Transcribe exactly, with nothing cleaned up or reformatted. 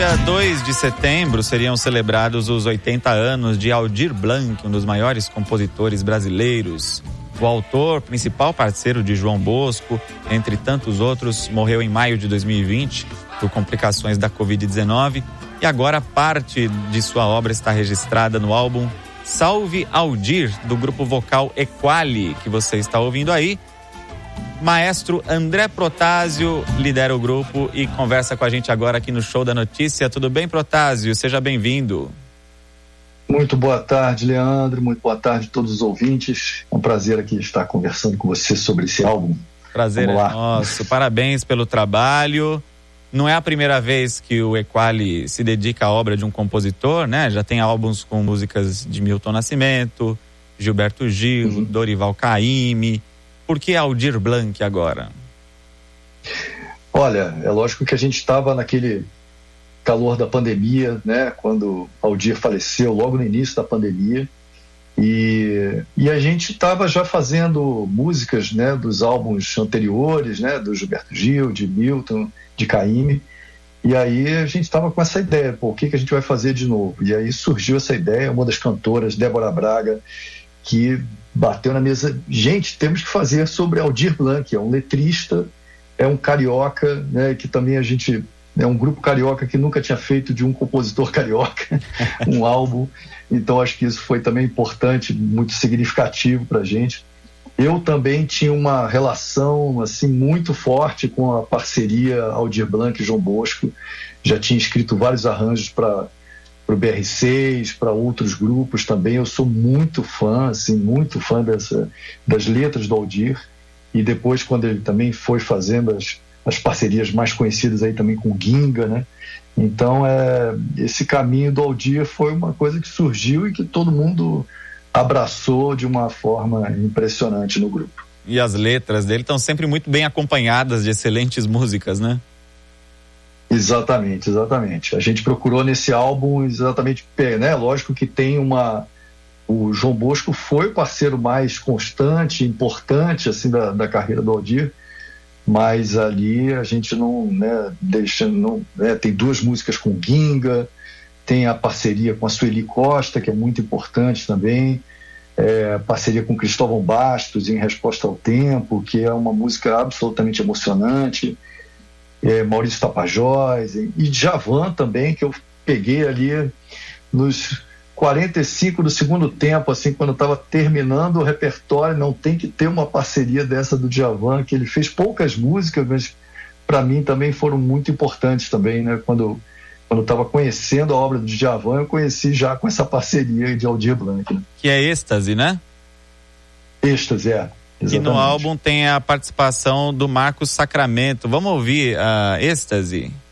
dia dois de setembro seriam celebrados os oitenta anos de Aldir Blanc, um dos maiores compositores brasileiros. O autor, principal parceiro de João Bosco, entre tantos outros, morreu em maio de dois mil e vinte por complicações da covid dezenove e agora parte de sua obra está registrada no álbum Salve Aldir, do grupo vocal Equali, que você está ouvindo aí. Maestro André Protásio lidera o grupo e conversa com a gente agora aqui no Show da Notícia. Tudo bem, Protásio? Seja bem-vindo. Muito boa tarde, Leandro. Muito boa tarde a todos os ouvintes. É um prazer aqui estar conversando com você sobre esse álbum. Prazer é nosso. Parabéns pelo trabalho. Não é a primeira vez que o Equali se dedica à obra de um compositor, né? Já tem álbuns com músicas de Milton Nascimento, Gilberto Gil, uhum. Dorival Caymmi. Por que Aldir Blanc agora? Olha, é lógico que a gente estava naquele calor da pandemia, né? Quando Aldir faleceu, logo no início da pandemia. E, e a gente estava já fazendo músicas, né, dos álbuns anteriores, né, do Gilberto Gil, de Milton, de Caymmi. E aí a gente estava com essa ideia, pô, o que, que a gente vai fazer de novo? E aí surgiu essa ideia, uma das cantoras, Débora Braga, que bateu na mesa, gente, temos que fazer sobre Aldir Blanc, é um letrista, é um carioca, né, que também a gente, é um grupo carioca que nunca tinha feito de um compositor carioca um álbum, então acho que isso foi também importante, muito significativo pra gente. Eu também tinha uma relação assim muito forte com a parceria Aldir Blanc e João Bosco, já tinha escrito vários arranjos para para o B R seis, para outros grupos também. Eu sou muito fã, assim, muito fã dessa, das letras do Aldir. E depois, quando ele também foi fazendo as, as parcerias mais conhecidas aí também com Ginga, né? Então, é, esse caminho do Aldir foi uma coisa que surgiu e que todo mundo abraçou de uma forma impressionante no grupo. E as letras dele estão sempre muito bem acompanhadas de excelentes músicas, né? Exatamente, exatamente. A gente procurou nesse álbum exatamente, né? Lógico que tem uma... O João Bosco foi o parceiro mais constante, importante, assim, da, da carreira do Aldir, mas ali a gente não, né, deixa, não, né, tem duas músicas com Ginga, tem a parceria com a Sueli Costa, que é muito importante também, é, parceria com Cristóvão Bastos, Em Resposta ao Tempo, que é uma música absolutamente emocionante, É, Maurício Tapajós e, e Djavan também, que eu peguei ali nos quarenta e cinco do segundo tempo, assim, quando eu estava terminando o repertório. Não tem que ter uma parceria dessa do Djavan, que ele fez poucas músicas, mas para mim também foram muito importantes também, né? Quando quando eu estava conhecendo a obra do Djavan, eu conheci já com essa parceria de Aldir Blanc, né? Que é Êxtase, né? Êxtase, é. Exatamente. E no álbum tem a participação do Marcos Sacramento. Vamos ouvir a uh, Êxtase?